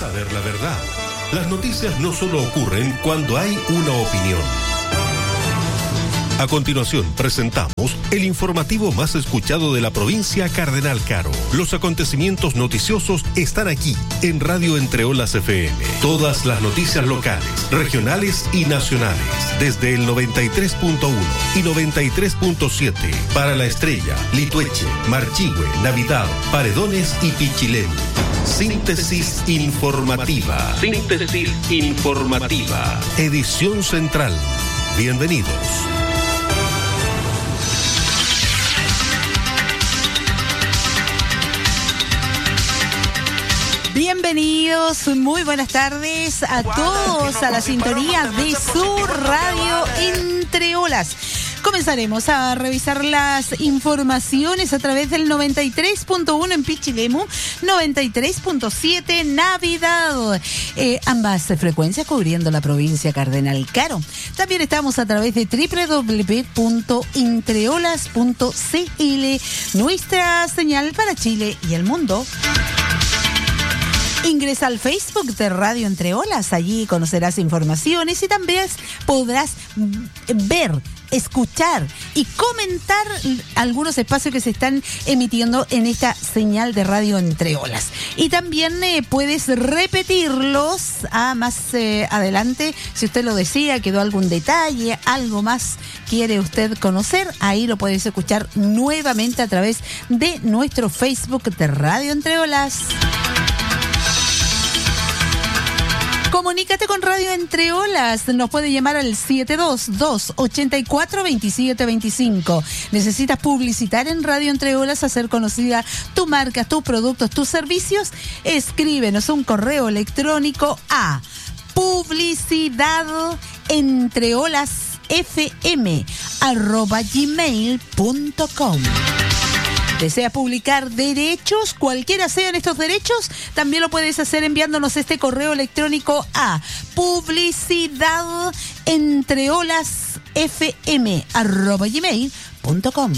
saber la verdad. Las noticias no solo ocurren cuando hay una opinión. A continuación presentamos el informativo más escuchado de la provincia Cardenal Caro. Los acontecimientos noticiosos están aquí en Radio Entre Olas FM. Todas las noticias locales, regionales y nacionales desde el 93.1 y 93.7 para La Estrella, Litueche, Marchihue, Navidad, Paredones y Pichilemu. Síntesis informativa. Síntesis informativa. Edición central. Bienvenidos. Bienvenidos, muy buenas tardes a todos a la sintonía de su radio Entre Olas. Comenzaremos a revisar las informaciones a través del 93.1 en Pichilemu, 93.7 Navidad. Ambas frecuencias cubriendo la provincia Cardenal Caro. También estamos a través de www.entreolas.cl, nuestra señal para Chile y el mundo. Ingresa al Facebook de Radio Entre Olas, allí conocerás informaciones y también podrás ver, escuchar y comentar algunos espacios que se están emitiendo en esta señal de Radio Entre Olas. Y también puedes repetirlos más adelante, si usted lo desea, quedó algún detalle, algo más quiere usted conocer, ahí lo puedes escuchar nuevamente a través de nuestro Facebook de Radio Entre Olas. Comunícate con Radio Entre Olas. Nos puede llamar al 722-84-2725. ¿Necesitas publicitar en Radio Entre Olas, hacer conocida tu marca, tus productos, tus servicios? Escríbenos un correo electrónico a publicidadoentreolasfm@gmail.com. ¿Deseas publicar derechos? Cualquiera sean estos derechos, también lo puedes hacer enviándonos este correo electrónico a publicidadoentreolasfm@gmail.com.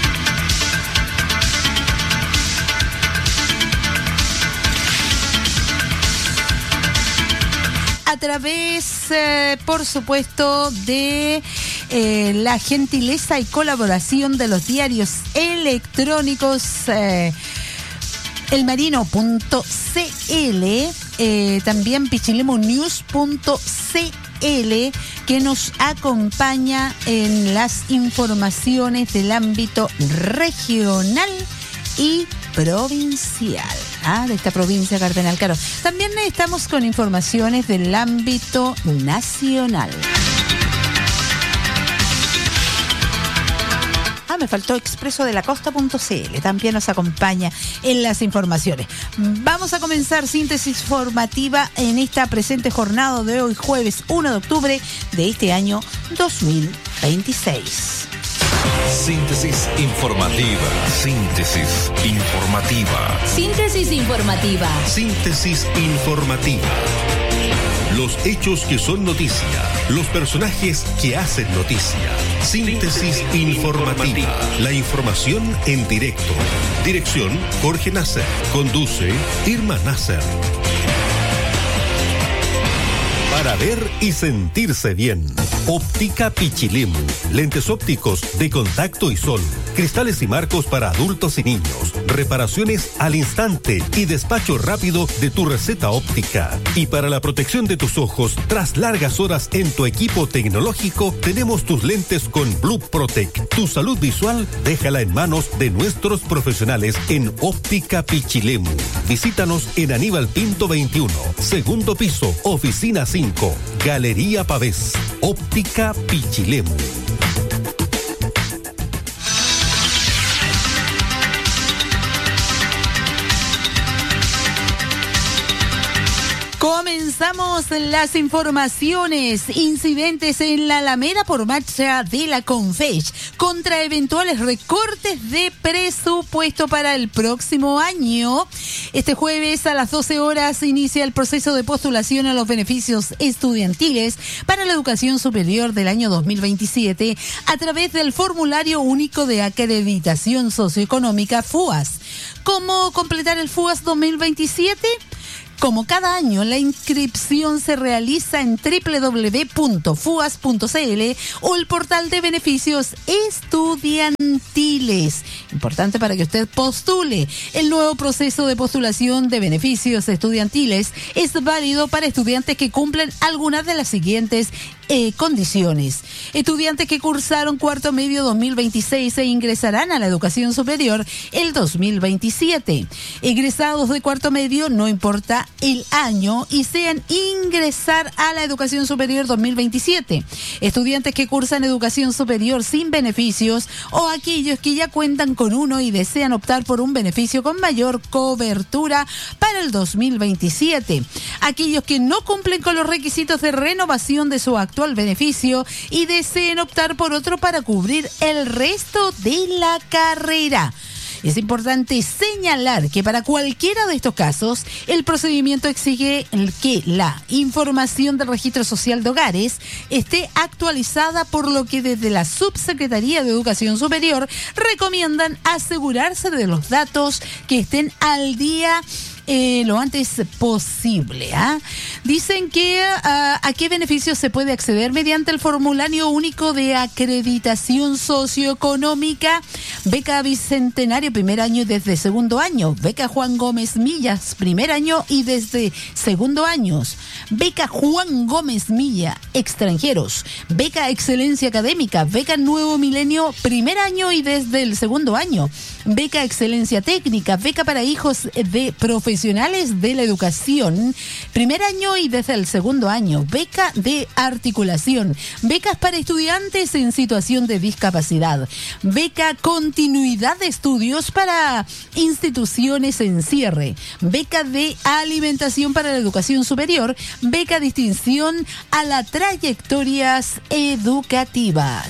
A través, por supuesto, de la gentileza y colaboración de los diarios electrónicos elmarino.cl, también pichilemunews.cl, que nos acompaña en las informaciones del ámbito regional y provincial, de esta provincia Cardenal Caro. También estamos con informaciones del ámbito nacional. Me faltó Expreso de la Costa.cl, también nos acompaña en las informaciones. Vamos a comenzar síntesis formativa en esta presente jornada de hoy, jueves 1 de octubre de este año 2026. Síntesis informativa. Síntesis informativa. Síntesis informativa. Síntesis informativa. Los hechos que son noticia, los personajes que hacen noticia. Síntesis informativa. La información en directo. Dirección: Jorge Nasser. Conduce: Irma Nasser. Para ver y sentirse bien. Óptica Pichilemu. Lentes ópticos de contacto y sol. Cristales y marcos para adultos y niños. Reparaciones al instante y despacho rápido de tu receta óptica. Y para la protección de tus ojos, tras largas horas en tu equipo tecnológico, tenemos tus lentes con Blue Protect. Tu salud visual, déjala en manos de nuestros profesionales en Óptica Pichilemu. Visítanos en Aníbal Pinto 21, segundo piso, oficina 5, Galería Pavés. Óptica Pichilemu. Comenzamos las informaciones. Incidentes en la Alameda por marcha de la CONFESH contra eventuales recortes de presupuesto para el próximo año. Este jueves a las 12 horas inicia el proceso de postulación a los beneficios estudiantiles para la educación superior del año 2027 a través del Formulario Único de Acreditación Socioeconómica FUAS. ¿Cómo completar el FUAS 2027? Como cada año, la inscripción se realiza en www.fuas.cl o el portal de beneficios estudiantiles. Importante para que usted postule. El nuevo proceso de postulación de beneficios estudiantiles es válido para estudiantes que cumplen algunas de las siguientes condiciones. Estudiantes que cursaron cuarto medio 2026 e ingresarán a la educación superior el 2027. Egresados de cuarto medio, no importa el año, y sean ingresar a la educación superior 2027. Estudiantes que cursan educación superior sin beneficios o aquellos que ya cuentan con uno y desean optar por un beneficio con mayor cobertura para el 2027. Aquellos que no cumplen con los requisitos de renovación de su actual beneficio y deseen optar por otro para cubrir el resto de la carrera. Es importante señalar que para cualquiera de estos casos, el procedimiento exige que la información del registro social de hogares esté actualizada, por lo que desde la Subsecretaría de Educación Superior recomiendan asegurarse de los datos que estén al día lo antes posible. Dicen que a qué beneficios se puede acceder mediante el formulario único de acreditación socioeconómica: beca Bicentenario primer año y desde segundo año, beca Juan Gómez Millas primer año y desde segundo año, beca Juan Gómez Milla extranjeros, beca Excelencia Académica, beca Nuevo Milenio primer año y desde el segundo año, beca Excelencia Técnica, beca para hijos de profesionales de la educación primer año y desde el segundo año, beca de articulación, becas para estudiantes en situación de discapacidad, beca continuidad de estudios para instituciones en cierre, beca de alimentación para la educación superior, beca distinción a las trayectorias educativas.